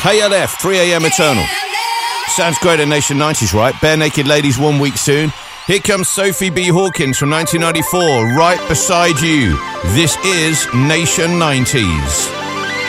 KLF, 3am Eternal. Sounds great at Nation 90s, right? Bare Naked Ladies 1 week soon. Here comes Sophie B. Hawkins from 1994, right beside you. This is Nation 90s.